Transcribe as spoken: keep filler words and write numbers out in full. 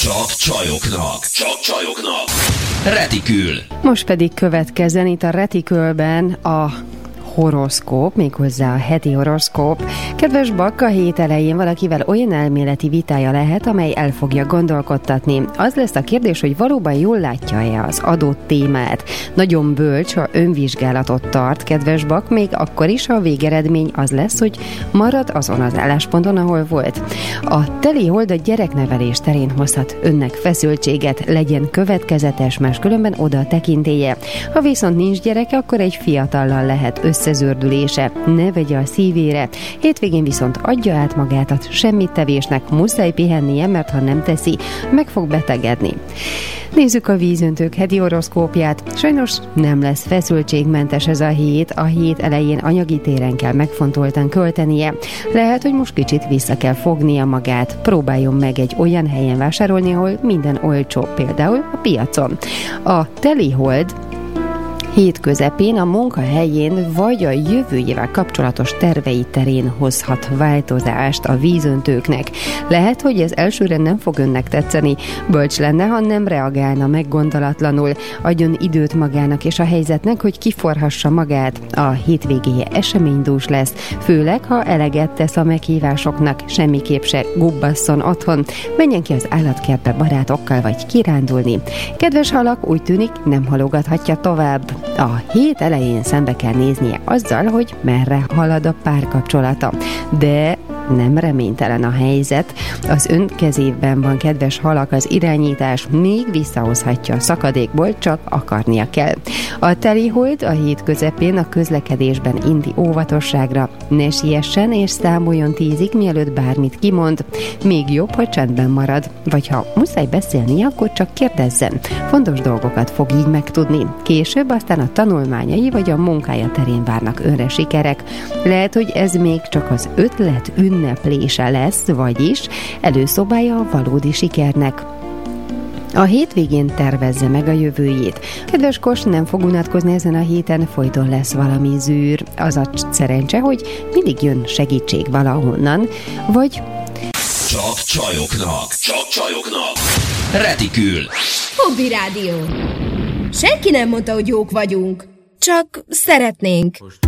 Csak csajoknak, csak csajoknak. Retikül. Most pedig következzen itt a Retikülben a horoszkóp, méghozzá a heti horoszkóp. Kedves Bak, a hét elején valakivel olyan elméleti vitája lehet, amely el fogja gondolkodtatni. Az lesz a kérdés, hogy valóban jól látja-e az adott témát. Nagyon bölcs, ha önvizsgálatot tart, kedves Bak, még akkor is, ha a végeredmény az lesz, hogy marad azon az állásponton, ahol volt. A teli hold a gyereknevelés terén hozhat önnek feszültséget, legyen következetes, máskülönben oda a tekintélye. Ha viszont nincs gyereke, akkor egy fiatallal lehet összezördülése, ne vegye a szívére. Hétvégén viszont adja át magát a semmittevésnek, muszáj pihennie, mert ha nem teszi, meg fog betegedni. Nézzük a vízöntők heti horoszkópját. Sajnos nem lesz feszültségmentes ez a hét, a hét elején anyagi téren kell megfontoltan költenie. Lehet, hogy most kicsit vissza kell fognia magát. Próbáljon meg egy olyan helyen vásárolni, ahol minden olcsó, például a piacon. A telihold hét közepén a munkahelyén vagy a jövőjével kapcsolatos tervei terén hozhat változást a vízöntőknek. Lehet, hogy ez elsőre nem fog önnek tetszeni, bölcs lenne, ha nem reagálna meg gondolatlanul, adjon időt magának és a helyzetnek, hogy kiforhassa magát. A hétvégéje eseménydús lesz, főleg, ha eleget tesz a meghívásoknak, semmiképp se gubbasszon otthon, menjen ki az állatkertbe barátokkal vagy kirándulni. Kedves halak, úgy tűnik, nem halogathatja tovább. A hét elején szembe kell néznie azzal, hogy merre halad a párkapcsolata, de nem reménytelen a helyzet. Az ön kezében van, kedves halak, az irányítás, még visszahozhatja a szakadékból, csak akarnia kell. A telihold a hét közepén a közlekedésben inti óvatosságra, ne siessen és számoljon tízig, mielőtt bármit kimond. Még jobb, ha csendben marad, vagy ha muszáj beszélni, akkor csak kérdezzen. Fontos dolgokat fog így megtudni. Később aztán a tanulmányai vagy a munkája terén várnak önre sikerek. Lehet, hogy ez még csak az ötlet ünneplése lesz, vagyis előszobája a valódi sikernek. A hétvégén tervezze meg a jövőjét. Kedves Kos, nem fog unatkozni ezen a héten, folyton lesz valami zűr. Az a szerencse, hogy mindig jön segítség valahonnan, vagy... Csak csajoknak, csak csajoknak. Retikül. Hobby Rádió. Senki nem mondta, hogy jók vagyunk. Csak szeretnénk.